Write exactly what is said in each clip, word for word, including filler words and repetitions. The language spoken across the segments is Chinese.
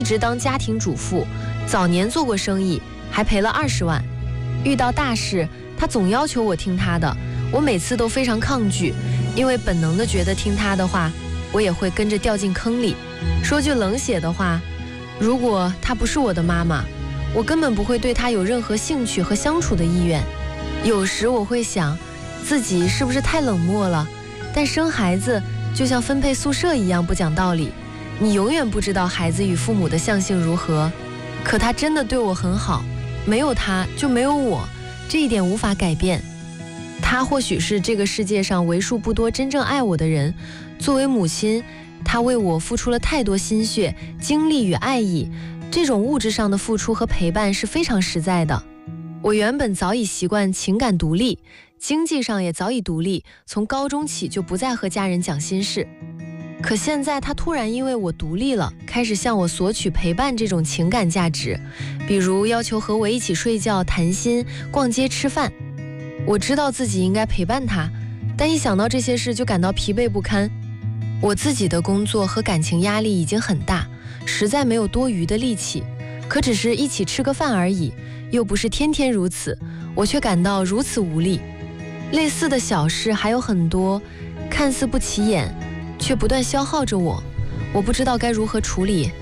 一直当家庭主妇，早年做过生意，还赔了二十万。遇到大事，他总要求我听他的，我每次都非常抗拒，因为本能的觉得听他的话，我也会跟着掉进坑里。说句冷血的话，如果她不是我的妈妈，我根本不会对她有任何兴趣和相处的意愿。有时我会想，自己是不是太冷漠了？但生孩子就像分配宿舍一样不讲道理，你永远不知道孩子与父母的相性如何。可他真的对我很好，没有他就没有我，这一点无法改变。他或许是这个世界上为数不多真正爱我的人。作为母亲，他为我付出了太多心血、精力与爱意，这种物质上的付出和陪伴是非常实在的。我原本早已习惯情感独立，经济上也早已独立，从高中起就不再和家人讲心事。可现在他突然因为我独立了，开始向我索取陪伴这种情感价值，比如要求和我一起睡觉、谈心、逛街、吃饭。我知道自己应该陪伴他，但一想到这些事就感到疲惫不堪。我自己的工作和感情压力已经很大，实在没有多余的力气，可只是一起吃个饭而已，又不是天天如此，我却感到如此无力。类似的小事还有很多，看似不起眼，却不断消耗着我，我不知道该如何处理。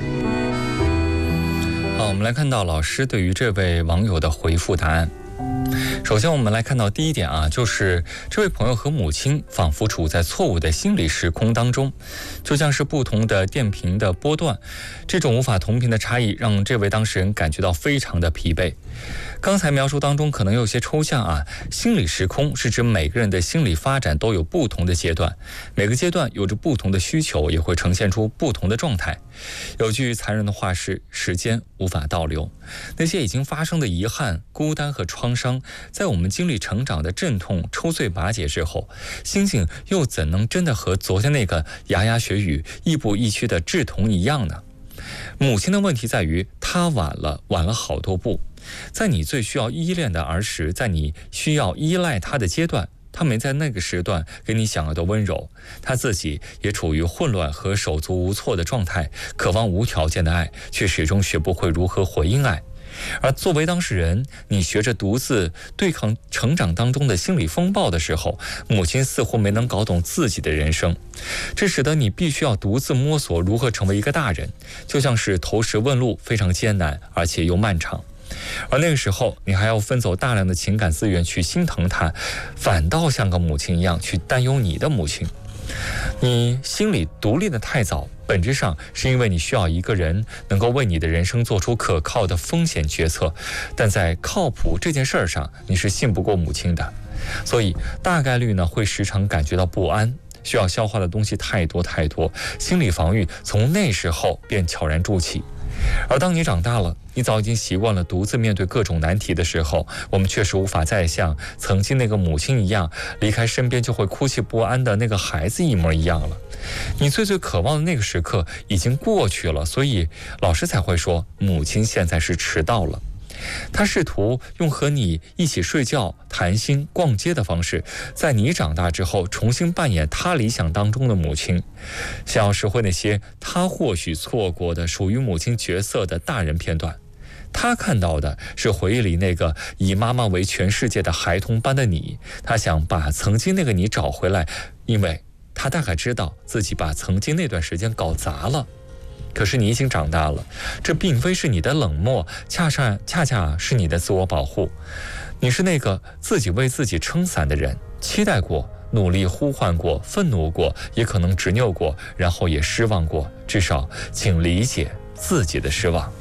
好，我们来看到老师对于这位网友的回复答案。首先我们来看到第一点啊，就是这位朋友和母亲仿佛处在错误的心理时空当中，就像是不同的电平的波段，这种无法同频的差异让这位当事人感觉到非常的疲惫。刚才描述当中可能有些抽象啊，心理时空是指每个人的心理发展都有不同的阶段，每个阶段有着不同的需求，也会呈现出不同的状态。有句残忍的话是，时间无法倒流。那些已经发生的遗憾、孤单和创伤，在我们经历成长的阵痛抽碎瓦解之后，心境又怎能真的和昨天那个牙牙学语、亦步亦趋的志同一样呢？母亲的问题在于，她晚了，晚了好多步。在你最需要依恋的儿时，在你需要依赖她的阶段，她没在那个时段给你想要的温柔，她自己也处于混乱和手足无措的状态，渴望无条件的爱，却始终学不会如何回应爱。而作为当事人，你学着独自对抗成长当中的心理风暴的时候，母亲似乎没能搞懂自己的人生，这使得你必须要独自摸索如何成为一个大人，就像是投石问路，非常艰难而且又漫长。而那个时候你还要分走大量的情感资源去心疼她，反倒像个母亲一样去担忧你的母亲。你心里独立的太早，本质上是因为你需要一个人能够为你的人生做出可靠的风险决策，但在靠谱这件事上，你是信不过母亲的，所以大概率呢会时常感觉到不安，需要消化的东西太多太多，心理防御从那时候便悄然筑起。而当你长大了，你早已经习惯了独自面对各种难题的时候，我们确实无法再像曾经那个母亲一样，离开身边就会哭泣不安的那个孩子一模一样了。你最最渴望的那个时刻已经过去了，所以老师才会说，母亲现在是迟到了。他试图用和你一起睡觉、谈心、逛街的方式，在你长大之后重新扮演他理想当中的母亲，想要拾回那些他或许错过的属于母亲角色的大人片段。他看到的是回忆里那个以妈妈为全世界的孩童般的你，他想把曾经那个你找回来，因为他大概知道自己把曾经那段时间搞砸了。可是你已经长大了，这并非是你的冷漠，恰恰恰恰是你的自我保护。你是那个自己为自己撑伞的人，期待过，努力呼唤过，愤怒过，也可能执拗过，然后也失望过，至少请理解自己的失望。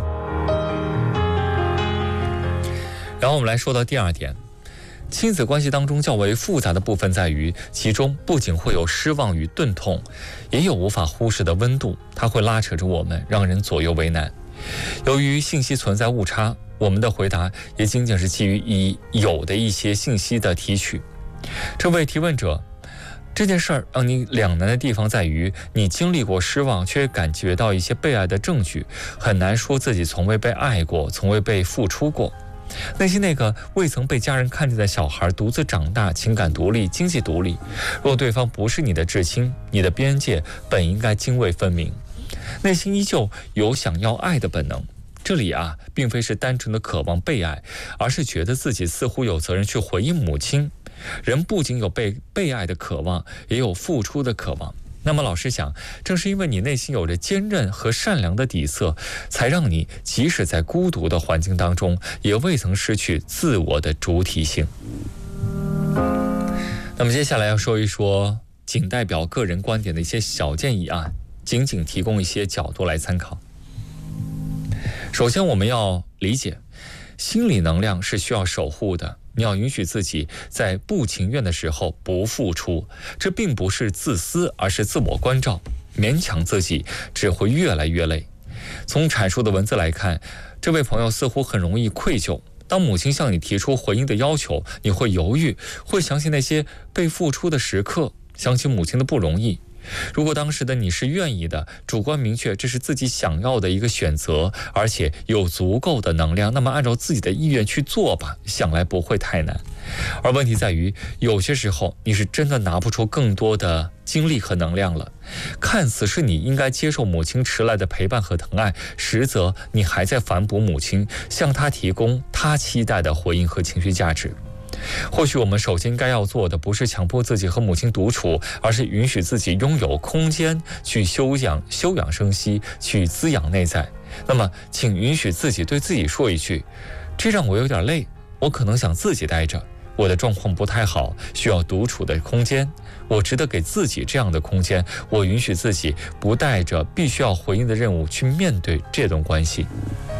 然后我们来说到第二点，亲子关系当中较为复杂的部分在于，其中不仅会有失望与钝痛，也有无法忽视的温度，它会拉扯着我们，让人左右为难。由于信息存在误差，我们的回答也仅仅是基于已有的一些信息的提取。这位提问者，这件事儿让你两难的地方在于，你经历过失望，却感觉到一些被爱的证据，很难说自己从未被爱过，从未被付出过。那些那个未曾被家人看见的小孩独自长大，情感独立，经济独立。若对方不是你的至亲，你的边界本应该泾渭分明。 内心依旧有想要爱的本能。这里啊，并非是单纯的渴望被爱，而是觉得自己似乎有责任去回应母亲。人不仅有被被爱的渴望，也有付出的渴望。那么老师想，正是因为你内心有着坚韧和善良的底色，才让你即使在孤独的环境当中，也未曾失去自我的主体性。那么接下来要说一说仅代表个人观点的一些小建议啊，仅仅提供一些角度来参考。首先我们要理解，心理能量是需要守护的，你要允许自己在不情愿的时候不付出，这并不是自私，而是自我关照。勉强自己只会越来越累。从阐述的文字来看，这位朋友似乎很容易愧疚。当母亲向你提出回应的要求，你会犹豫，会想起那些被付出的时刻，想起母亲的不容易。如果当时的你是愿意的，主观明确这是自己想要的一个选择，而且有足够的能量，那么按照自己的意愿去做吧，想来不会太难。而问题在于，有些时候你是真的拿不出更多的精力和能量了。看似是你应该接受母亲迟来的陪伴和疼爱，实则你还在反哺母亲，向她提供她期待的回应和情绪价值。或许我们首先该要做的不是强迫自己和母亲独处，而是允许自己拥有空间去休养休养生息，去滋养内在。那么请允许自己对自己说一句，这让我有点累，我可能想自己待着，我的状况不太好，需要独处的空间，我值得给自己这样的空间，我允许自己不带着必须要回应的任务去面对这段关系。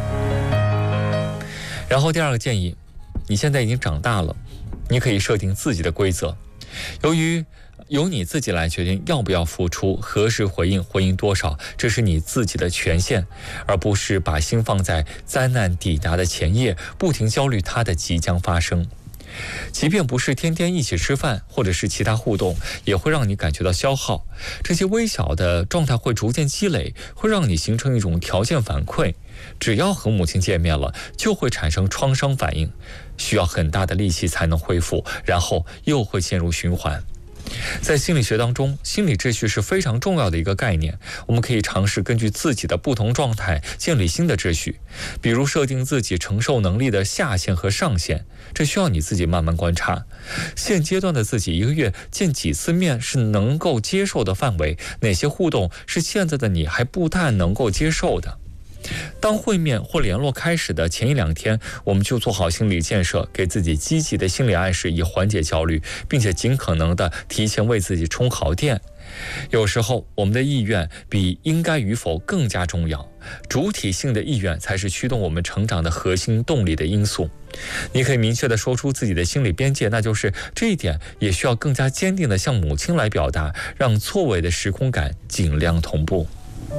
然后第二个建议，你现在已经长大了，你可以设定自己的规则，由于由你自己来决定要不要付出，何时回应，回应多少，这是你自己的权限，而不是把心放在灾难抵达的前夜，不停焦虑它的即将发生。即便不是天天一起吃饭，或者是其他互动，也会让你感觉到消耗。这些微小的状态会逐渐积累，会让你形成一种条件反馈。只要和母亲见面了，就会产生创伤反应，需要很大的力气才能恢复，然后又会陷入循环。在心理学当中，心理秩序是非常重要的一个概念。我们可以尝试根据自己的不同状态建立新的秩序，比如设定自己承受能力的下限和上限，这需要你自己慢慢观察。现阶段的自己一个月见几次面是能够接受的范围，哪些互动是现在的你还不太能够接受的。当会面或联络开始的前一两天，我们就做好心理建设，给自己积极的心理暗示，以缓解焦虑，并且尽可能的提前为自己充好电。有时候我们的意愿比应该与否更加重要，主体性的意愿才是驱动我们成长的核心动力的因素。你可以明确地说出自己的心理边界，那就是这一点也需要更加坚定地向母亲来表达，让错位的时空感尽量同步。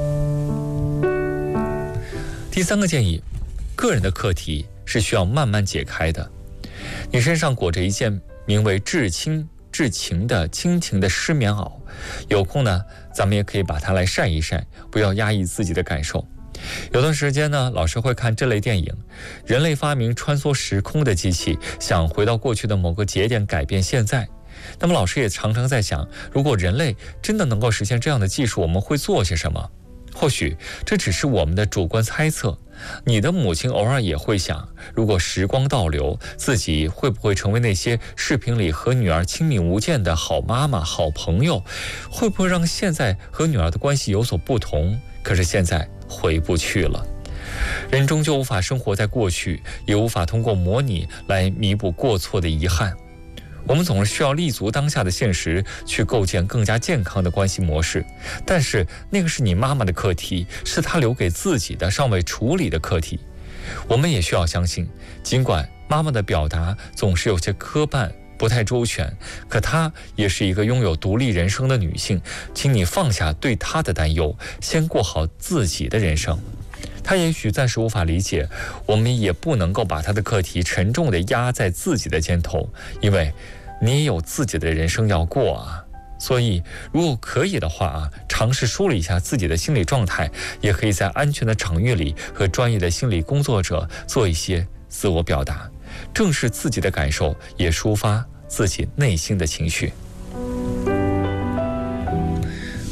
第三个建议，个人的课题是需要慢慢解开的。你身上裹着一件名为至亲至情的亲情的湿棉袄，有空呢，咱们也可以把它来晒一晒，不要压抑自己的感受。有段时间呢，老师会看这类电影，人类发明穿梭时空的机器，想回到过去的某个节点改变现在。那么老师也常常在想，如果人类真的能够实现这样的技术，我们会做些什么？或许这只是我们的主观猜测。你的母亲偶尔也会想，如果时光倒流，自己会不会成为那些视频里和女儿亲密无间的好妈妈、好朋友？会不会让现在和女儿的关系有所不同？可是现在回不去了。人终究无法生活在过去，也无法通过模拟来弥补过错的遗憾。我们总是需要立足当下的现实，去构建更加健康的关系模式。但是那个是你妈妈的课题，是她留给自己的尚未处理的课题。我们也需要相信，尽管妈妈的表达总是有些磕绊，不太周全，可她也是一个拥有独立人生的女性。请你放下对她的担忧，先过好自己的人生。她也许暂时无法理解，我们也不能够把她的课题沉重地压在自己的肩头，因为你也有自己的人生要过啊。所以如果可以的话啊，尝试梳理一下自己的心理状态，也可以在安全的场域里和专业的心理工作者做一些自我表达，正视自己的感受，也抒发自己内心的情绪。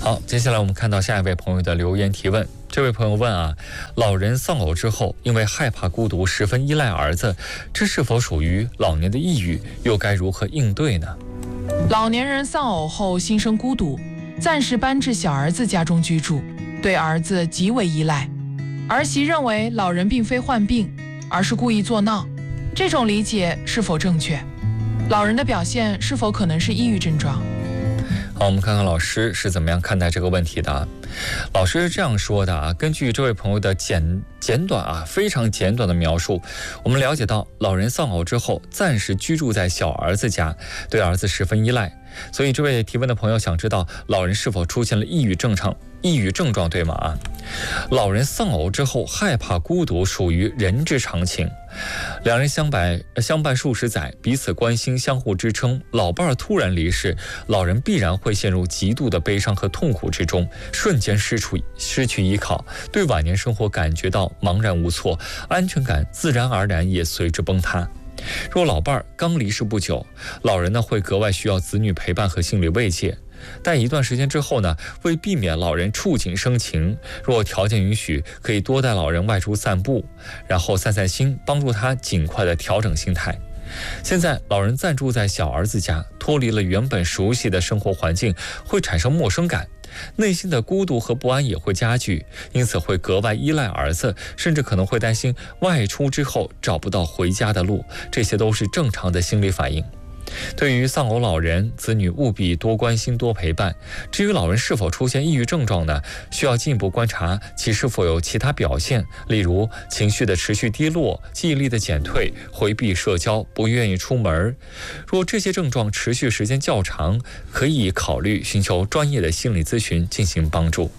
好，接下来我们看到下一位朋友的留言提问。这位朋友问啊，老人丧偶之后，因为害怕孤独，十分依赖儿子，这是否属于老年的抑郁？又该如何应对呢？ 老年人丧偶后心生孤独，暂时搬至小儿子家中居住，对儿子极为依赖。儿媳认为老人并非患病，而是故意作闹，这种理解是否正确？老人的表现是否可能是抑郁症状？ 好，我们看看老师是怎么样看待这个问题的啊。老师是这样说的啊，根据这位朋友的简简短啊，非常简短的描述，我们了解到老人丧偶之后，暂时居住在小儿子家，对儿子十分依赖。所以这位提问的朋友想知道老人是否出现了抑郁症状，抑郁症状对吗啊？老人丧偶之后害怕孤独，属于人之常情。两人相伴相伴数十载，彼此关心，相互支撑。老伴儿突然离世，老人必然会陷入极度的悲伤和痛苦之中，瞬间失去失去依靠，对晚年生活感觉到茫然无措，安全感自然而然也随之崩塌。若老伴儿刚离世不久，老人呢会格外需要子女陪伴和心理慰藉。但一段时间之后呢，为避免老人触景生情，若条件允许，可以多带老人外出散步，然后散散心，帮助他尽快的调整心态。现在老人暂住在小儿子家，脱离了原本熟悉的生活环境，会产生陌生感，内心的孤独和不安也会加剧，因此会格外依赖儿子，甚至可能会担心外出之后找不到回家的路，这些都是正常的心理反应。对于丧偶老人，子女务必多关心多陪伴。至于老人是否出现抑郁症状呢，需要进一步观察其是否有其他表现，例如情绪的持续低落、记忆力的减退、回避社交、不愿意出门。若这些症状持续时间较长，可以考虑寻求专业的心理咨询进行帮助。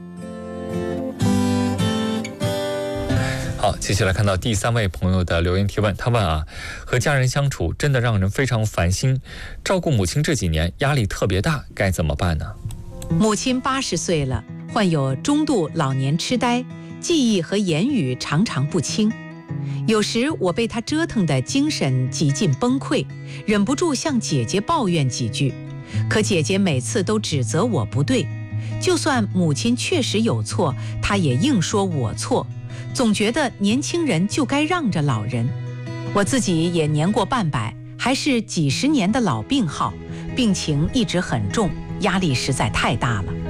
好，接下来看到第三位朋友的留言提问，他问啊，和家人相处真的让人非常烦心，照顾母亲这几年压力特别大，该怎么办呢？ 母亲八十岁了，患有中度老年痴呆，记忆和言语常常不清。有时我被她折腾得精神几近崩溃，忍不住向姐姐抱怨几句，可姐姐每次都指责我不对，就算母亲确实有错，她也硬说我错，总觉得年轻人就该让着老人。我自己也年过半百，还是几十年的老病号，病情一直很重，压力实在太大了。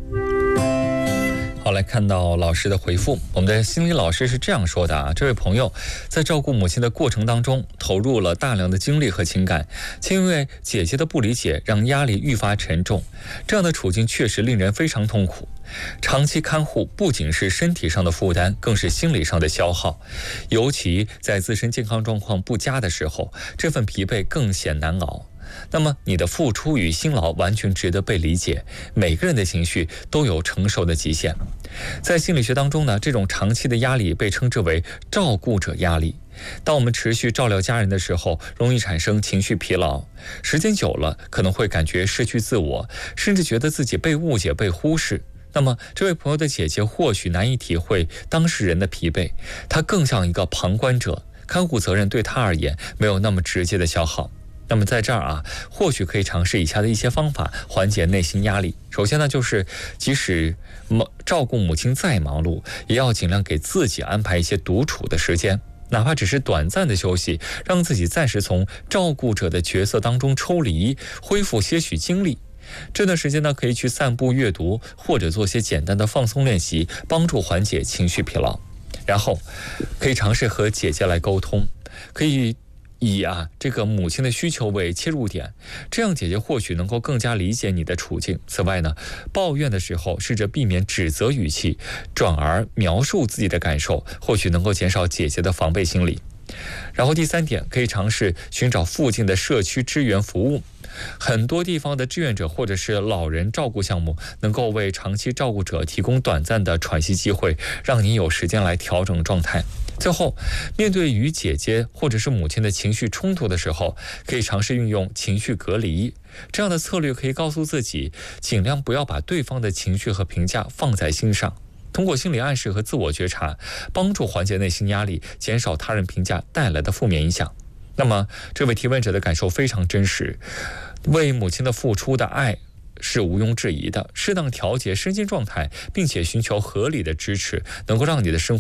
好，来看到老师的回复，我们的心理老师是这样说的啊，这位朋友在照顾母亲的过程当中投入了大量的精力和情感，且因为姐姐的不理解让压力愈发沉重，这样的处境确实令人非常痛苦。长期看护不仅是身体上的负担，更是心理上的消耗，尤其在自身健康状况不佳的时候，这份疲惫更显难熬。那么你的付出与辛劳完全值得被理解，每个人的情绪都有承受的极限。在心理学当中呢，这种长期的压力被称之为照顾者压力。当我们持续照料家人的时候，容易产生情绪疲劳，时间久了可能会感觉失去自我，甚至觉得自己被误解、被忽视。那么这位朋友的姐姐或许难以体会当事人的疲惫，她更像一个旁观者，看护责任对她而言没有那么直接的消耗。那么在这儿啊，或许可以尝试以下的一些方法缓解内心压力。首先呢，就是即使照顾母亲再忙碌，也要尽量给自己安排一些独处的时间，哪怕只是短暂的休息，让自己暂时从照顾者的角色当中抽离，恢复些许精力。这段时间呢，可以去散步、阅读，或者做些简单的放松练习，帮助缓解情绪疲劳。然后可以尝试和姐姐来沟通，可以以啊这个母亲的需求为切入点，这样姐姐或许能够更加理解你的处境。此外呢，抱怨的时候试着避免指责语气，转而描述自己的感受，或许能够减少姐姐的防备心理。然后第三点，可以尝试寻找附近的社区支援服务。很多地方的志愿者或者是老人照顾项目能够为长期照顾者提供短暂的喘息机会，让你有时间来调整状态。最后，面对与姐姐或者是母亲的情绪冲突的时候，可以尝试运用情绪隔离。这样的策略可以告诉自己，尽量不要把对方的情绪和评价放在心上。通过心理暗示和自我觉察，帮助缓解内心压力，减少他人评价带来的负面影响。那么这位提问者的感受非常真实，为母亲的付出的爱是毋庸置疑的。适当调节身心状态，并且寻求合理的支持，能够让你的生活